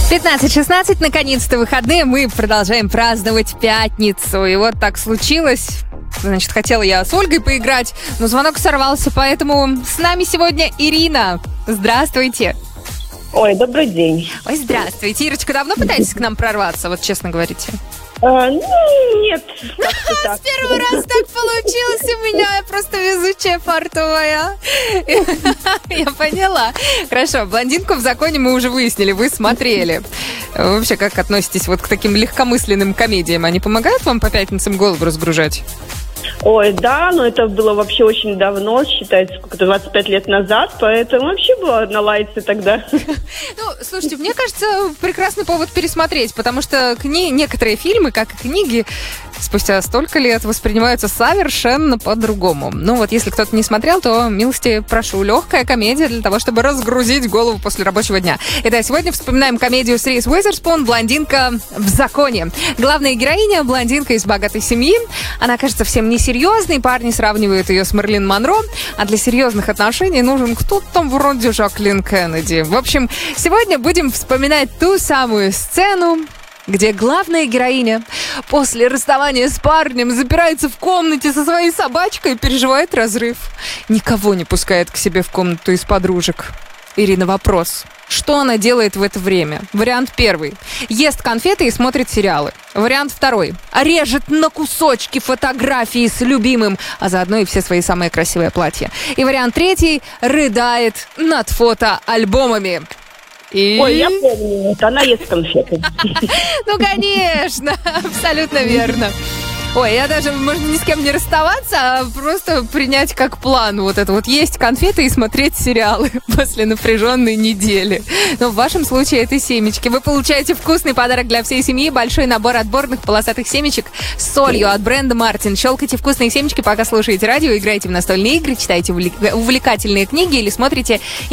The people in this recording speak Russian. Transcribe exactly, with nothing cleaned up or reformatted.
пятнадцать шестнадцать, наконец-то выходные, мы продолжаем праздновать пятницу. И вот так случилось. Значит, хотела я с Ольгой поиграть, но звонок сорвался, поэтому с нами сегодня Ирина. Здравствуйте. Ой, добрый день. Ой, здравствуйте. Ирочка, давно пытаетесь к нам прорваться, вот честно говорите? А, ну, нет. С первого раза так получилось у меня, я просто везучая, фартовая. Я поняла. Хорошо, «Блондинку в законе» мы уже выяснили, вы смотрели. Вы вообще как относитесь вот к таким легкомысленным комедиям? Они помогают вам по пятницам голову разгружать? Ой, да, но это было вообще очень давно, считается, сколько-то двадцать пять лет назад, поэтому вообще было на лайце тогда. Ну, слушайте, мне кажется, прекрасный повод пересмотреть, потому что кни- некоторые фильмы, как и книги, спустя столько лет воспринимаются совершенно по-другому. Ну вот, если кто-то не смотрел, то милости прошу. Легкая комедия для того, чтобы разгрузить голову после рабочего дня. Итак, сегодня вспоминаем комедию с Риз Уизерспун «Блондинка в законе». Главная героиня – блондинка из богатой семьи. Она кажется всем несерьезной, парни сравнивают ее с Мерлин Монро, а для серьезных отношений нужен кто-то там вроде Жаклин Кеннеди. В общем, сегодня будем вспоминать ту самую сцену, где главная героиня после расставания с парнем запирается в комнате со своей собачкой и переживает разрыв. Никого не пускает к себе в комнату из подружек. Ирина, вопрос. Что она делает в это время? Вариант первый. Ест конфеты и смотрит сериалы. Вариант второй. Режет на кусочки фотографии с любимым, а заодно и все свои самые красивые платья. И вариант третий. Рыдает над фотоальбомами. И... Ой, я помню, это она ест конфеты. Ну, конечно, абсолютно верно. Ой, я даже, можно ни с кем не расставаться, а просто принять как план вот это вот есть конфеты и смотреть сериалы после напряженной недели. Но в вашем случае это семечки. Вы получаете вкусный подарок для всей семьи, большой набор отборных полосатых семечек с солью от бренда Мартин. Щелкайте вкусные семечки, пока слушаете радио, играете в настольные игры, читаете увлек- увлекательные книги или смотрите